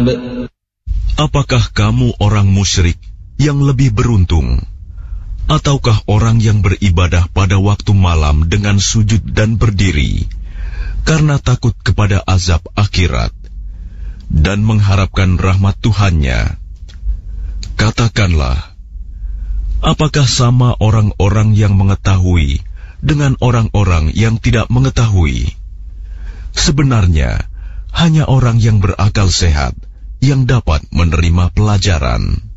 الحساب. Apakah kamu orang musyrik yang lebih beruntung, ataukah orang yang beribadah pada waktu malam dengan sujud dan berdiri, karena takut kepada azab akhirat, dan mengharapkan rahmat Tuhannya? Katakanlah, apakah sama orang-orang yang mengetahui dengan orang-orang yang tidak mengetahui? Sebenarnya, hanya orang yang berakal sehat yang dapat menerima pelajaran.